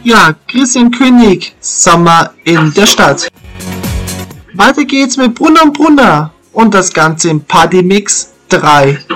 Ja, Christian König, Sommer in der Stadt. Weiter geht's mit Brunner und Brunner und das Ganze im Partymix 3.